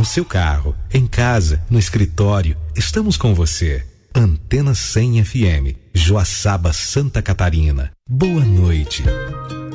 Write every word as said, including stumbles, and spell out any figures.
no seu carro, em casa, no escritório, estamos com você. Antena cem F M, Joaçaba, Santa Catarina. Boa noite.